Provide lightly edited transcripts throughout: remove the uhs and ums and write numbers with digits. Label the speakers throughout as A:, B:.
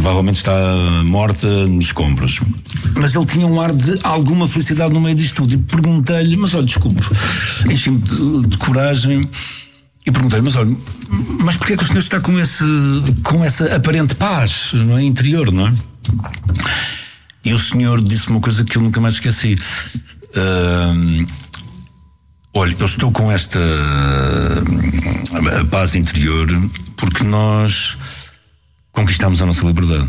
A: provavelmente está morta nos escombros. Mas ele tinha um ar de alguma felicidade no meio disto tudo. E perguntei-lhe, mas olha, desculpe, enchi-me de coragem e perguntei-lhe, mas porquê é que o senhor está com essa aparente paz, não é, interior, não é? E o senhor disse uma coisa que eu nunca mais esqueci. Olha, eu estou com esta paz interior porque nós conquistamos a nossa liberdade.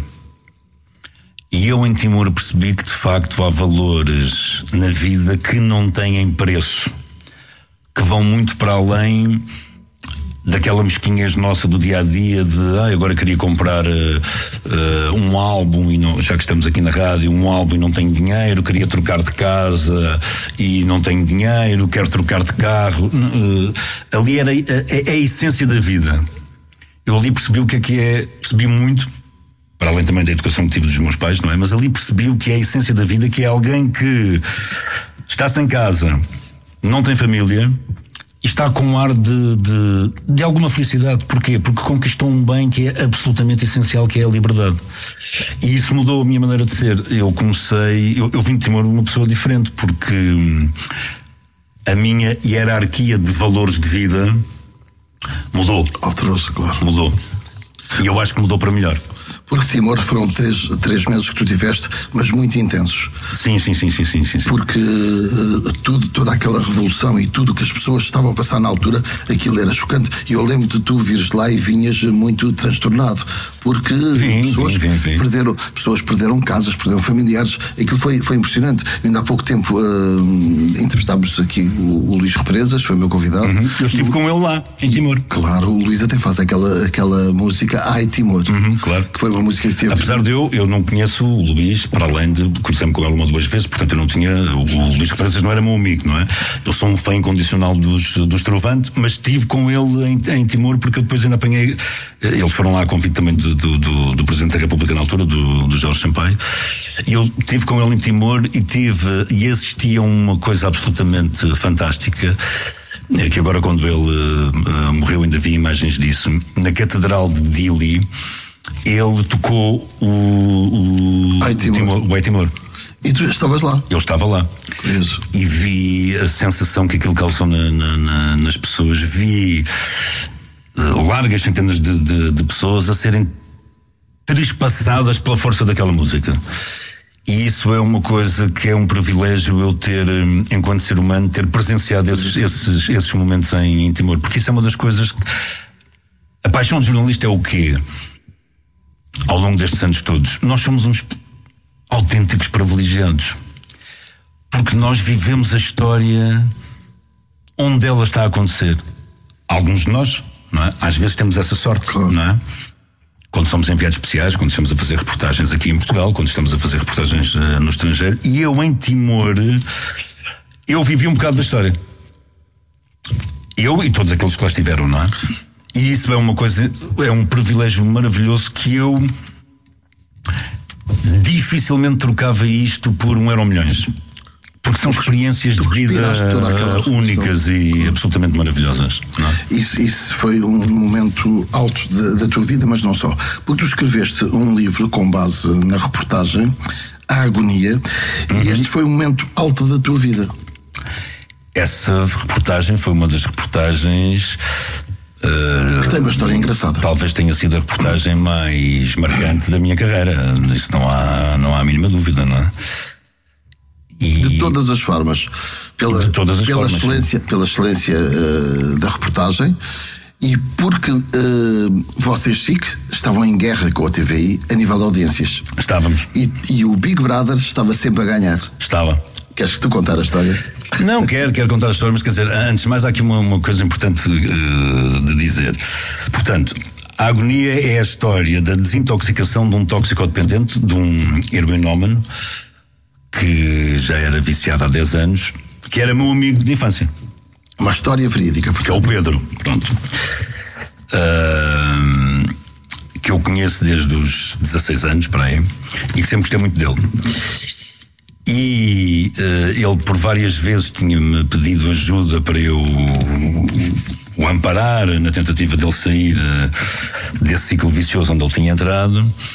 A: E eu em Timor percebi que de facto há valores na vida que não têm preço, que vão muito para além daquela mesquinhez nossa do dia a dia de agora queria comprar um álbum e não, já que estamos aqui na rádio, um álbum e não tenho dinheiro, queria trocar de casa e não tenho dinheiro, quero trocar de carro. Ali era a essência da vida. Eu ali percebi o que é, percebi muito, para além também da educação que tive dos meus pais, não é? Mas ali percebi o que é a essência da vida, que é alguém que está sem casa, não tem família, está com um ar de alguma felicidade. Porquê? Porque conquistou um bem que é absolutamente essencial, que é a liberdade. E isso mudou a minha maneira de ser. Eu vim de Timor uma pessoa diferente, porque a minha hierarquia de valores de vida mudou.
B: Alterou-se, claro.
A: Mudou. E eu acho que mudou para melhor.
B: Porque Timor foram três meses que tu tiveste, mas muito intensos.
A: Sim.
B: Porque toda aquela revolução e tudo que as pessoas estavam a passar na altura, aquilo era chocante. E eu lembro de tu vires lá e vinhas muito transtornado. Porque pessoas perderam casas, perderam familiares. Aquilo foi impressionante. Ainda há pouco tempo entrevistámos aqui o Luís Represas, foi meu convidado.
A: Eu estive com ele lá, em Timor.
B: Claro, o Luís até faz aquela música Ai Timor.
A: Claro.
B: Que foi uma música que teve.
A: Apesar de eu não conheço o Luís, para além de cruzar-me com ele uma ou duas vezes, portanto eu não tinha. O Luís Represas não era meu amigo, não é? Eu sou um fã incondicional dos Trovante, mas estive com ele em Timor, porque eu depois ainda apanhei. Eles foram lá a convite também do Presidente da República na altura, do Jorge Sampaio, e eu estive com ele em Timor e assisti a uma coisa absolutamente fantástica, que agora quando ele morreu ainda vi imagens disso. Na Catedral de Dili ele tocou o Ai Timor.
B: E tu estavas lá?
A: Eu estava lá.
B: Curioso.
A: E vi a sensação que aquilo causou nas pessoas. Vi largas centenas de pessoas a serem trespassadas pela força daquela música. E isso é uma coisa que é um privilégio eu ter, enquanto ser humano, ter presenciado esses momentos em Timor. Porque isso é uma das coisas que... A paixão de jornalista é o quê? Ao longo destes anos todos, nós somos uns autênticos privilegiados, porque nós vivemos a história onde ela está a acontecer. Alguns de nós, não é? Às vezes temos essa sorte, claro. Não é? Quando somos enviados especiais, quando estamos a fazer reportagens aqui em Portugal, quando estamos a fazer reportagens no estrangeiro. E eu em Timor, eu vivi um bocado da história. Eu e todos aqueles que lá estiveram, não é? E isso é uma coisa, é um privilégio maravilhoso que eu dificilmente trocava isto por €1.000.000. Porque são experiências de vida únicas e absolutamente maravilhosas. Não é?
B: Isso foi um momento alto da tua vida, mas não só. Porque tu escreveste um livro com base na reportagem A Agonia, e este foi um momento alto da tua vida.
A: Essa reportagem foi uma das reportagens...
B: que tem uma história engraçada.
A: Talvez tenha sido a reportagem mais marcante da minha carreira. Isso não há a mínima dúvida, não é?
B: De todas as formas, pela excelência da reportagem, e porque vocês, SIC, estavam em guerra com a TVI a nível de audiências.
A: Estávamos.
B: E o Big Brother estava sempre a ganhar.
A: Estava.
B: Queres que tu contar a história?
A: Não, quero contar a história, mas quer dizer, antes de mais há aqui uma coisa importante de dizer. Portanto, a agonia é a história da desintoxicação de um toxicodependente, de um heroinómano, que já era viciado há 10 anos, que era meu amigo de infância.
B: Uma história verídica,
A: porque é o Pedro, pronto. Que eu conheço desde os 16 anos, para aí, e que sempre gostei muito dele. E ele por várias vezes tinha-me pedido ajuda para eu o amparar na tentativa dele sair desse ciclo vicioso onde ele tinha entrado.